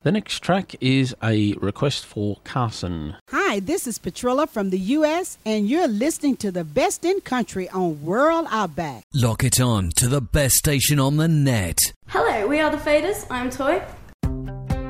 The next track is a request for Carson. Hi, this is Petrilla from the U.S., and you're listening to the best in country on World Outback. Lock it on to the best station on the net. Hello, we are the Faders. I'm Toy.